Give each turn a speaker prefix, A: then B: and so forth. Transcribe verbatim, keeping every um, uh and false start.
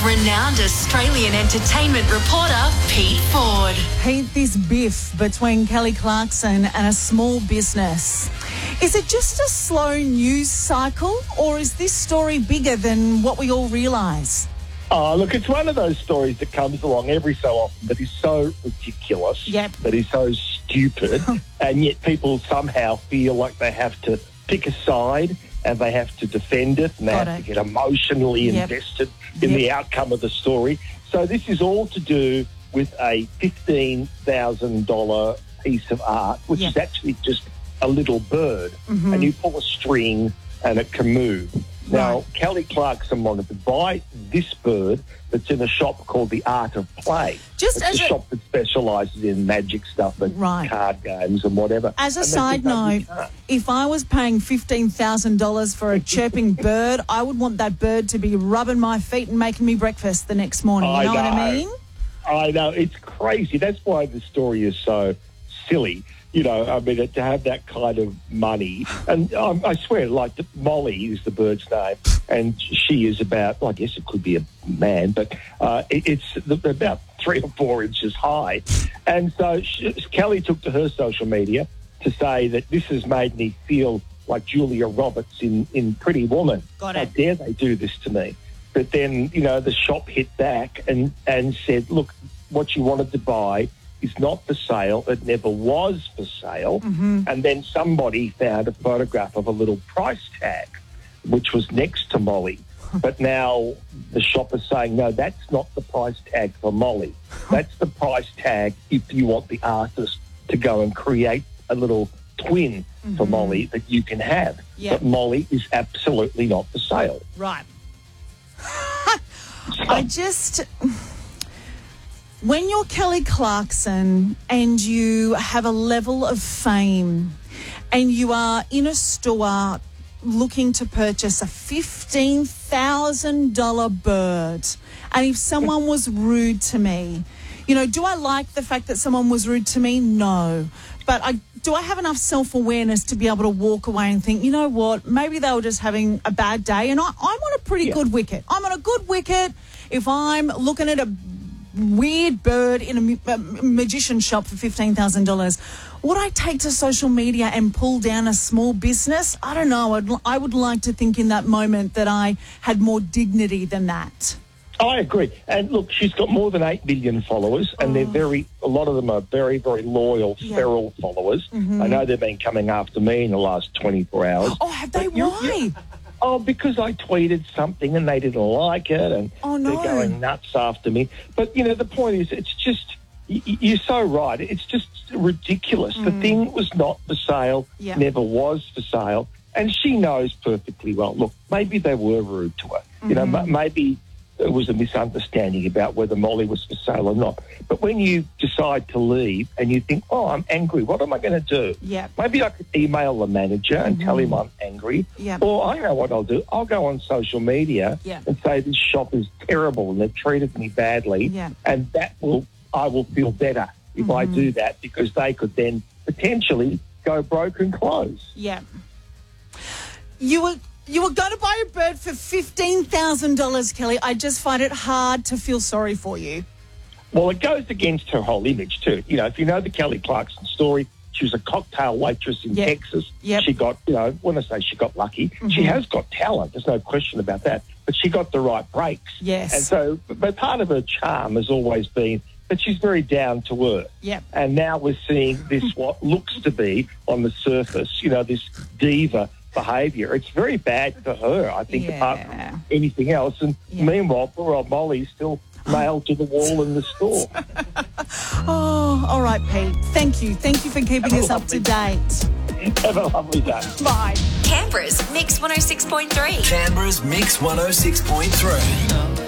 A: renowned Australian entertainment reporter Pete Ford.
B: Pete, this biff between Kelly Clarkson and a small business. Is it just a slow news cycle, or is this story bigger than what we all realise?
C: Oh, look, it's one of those stories that comes along every so often that is so ridiculous,
B: yep.
C: that is so stupid, and yet people somehow feel like they have to pick a side and they have to defend it and they
B: Got
C: have
B: it.
C: to get emotionally
B: Yep.
C: invested in
B: Yep.
C: the outcome of the story. So this is all to do with a fifteen thousand dollars piece of art, which
B: Yep.
C: is actually just a little bird,
B: Mm-hmm.
C: and you pull a string and it can move. Now,
B: Right.
C: Kelly Clarkson wanted to buy this bird that's in a shop called The Art of Play.
B: Just
C: it's
B: as
C: a,
B: a-
C: shop that specialises in magic stuff and
B: Right.
C: card games and whatever.
B: As a
C: And they
B: side
C: said, "No, you
B: note,
C: can't."
B: if I was paying fifteen thousand dollars for a chirping bird, I would want that bird to be rubbing my feet and making me breakfast the next morning. You
C: I
B: know, what I
C: know.
B: mean?
C: I know, it's crazy. That's why the story is so silly. You know, I mean, to have that kind of money. And um, I swear, like, the, Molly is the bird's name, and she is about, well, I guess it could be a man, but uh, it, it's about three or four inches high. And so she, Kelly took to her social media to say that this has made me feel like Julia Roberts in, in Pretty Woman.
B: Got
C: How
B: it.
C: dare they do this to me? But then, you know, the shop hit back and, and said, look, what you wanted to buy is not for sale. It never was for sale.
B: Mm-hmm.
C: And then somebody found a photograph of a little price tag, which was next to Molly. But now the shop is saying, no, that's not the price tag for Molly. That's the price tag if you want the artist to go and create a little twin
B: Mm-hmm.
C: for Molly that you can have.
B: Yep.
C: But Molly is absolutely not for sale.
B: Right. I just... When you're Kelly Clarkson and you have a level of fame and you are in a store looking to purchase a fifteen thousand dollars bird, and if someone was rude to me, you know, do I like the fact that someone was rude to me? No. But I do I have enough self-awareness to be able to walk away and think, you know what, maybe they were just having a bad day, and I, I'm on a pretty
C: Yeah.
B: good wicket. I'm on a good wicket if I'm looking at a weird bird in a, mu- a magician shop for fifteen thousand dollars. Would I take to social media and pull down a small business? I don't know. I'd, I would like to think in that moment that I had more dignity than that.
C: I agree. And look, she's got more than eight million followers, and they're very, a lot of them are very, very loyal,
B: Yeah.
C: feral followers.
B: Mm-hmm.
C: I know they've been coming after me in the last twenty-four hours.
B: Oh, have they?
C: But you-
B: Why?
C: you- Oh, because I tweeted something and they didn't like it, and
B: Oh, no.
C: they're going nuts after me. But, you know, the point is, it's just, y- y- you're so right. It's just ridiculous. The thing was not for sale,
B: Yeah.
C: never was for sale. And she knows perfectly well, look, maybe they were rude to her. You know, m- maybe it was a misunderstanding about whether Molly was for sale or not. But when you decide to leave and you think, oh, I'm angry, what am I going to do?
B: Yep.
C: Maybe I could email the manager and tell him I'm angry.
B: Yep.
C: Or I know what I'll do. I'll go on social media
B: Yep.
C: and say this shop is terrible and they've treated me badly.
B: Yep.
C: And that will, I will feel better if I do that, because they could then potentially go broke and close.
B: Yeah. You were you were going to buy a bird for fifteen thousand dollars, Kelly. I just find it hard to feel sorry for you.
C: Well, it goes against her whole image too. You know, if you know the Kelly Clarkson story, she was a cocktail waitress in
B: Yep.
C: Texas.
B: Yep.
C: She got, you know, when I say she got lucky, she has got talent. There's no question about that. But she got the right breaks.
B: Yes.
C: And so, but part of her charm has always been that she's very down to earth.
B: Yep.
C: And now we're seeing this, what looks to be on the surface, you know, this diva behaviour. It's very bad for her, I think, apart
B: Yeah.
C: from anything else. And
B: Yeah.
C: meanwhile, poor old Molly's still nailed to the wall in the store.
B: Oh, all right, Pete. Thank you. Thank you for keeping us up to date.
C: Have a lovely day.
B: Bye.
A: Canberra's Mix one oh six point three.
D: Canberra's Mix one oh six point three.